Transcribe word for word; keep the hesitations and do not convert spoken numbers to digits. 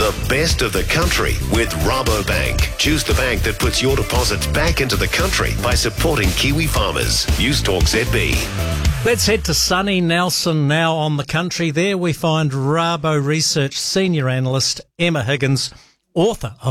the best of the country with Rabobank. Choose the bank that puts your deposits back into the country by supporting Kiwi farmers. News Talk Z B. Let's head to sunny Nelson now on the country. There we find Rabo Research Senior Analyst Emma Higgins, author of